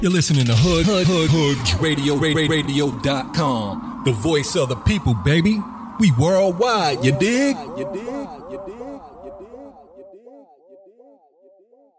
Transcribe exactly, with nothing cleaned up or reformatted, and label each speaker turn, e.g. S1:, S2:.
S1: You're listening to Hood Hood Hood Hoods Radio Radio dot com. The voice of the people, baby. We worldwide, you dig? You dig? You dig?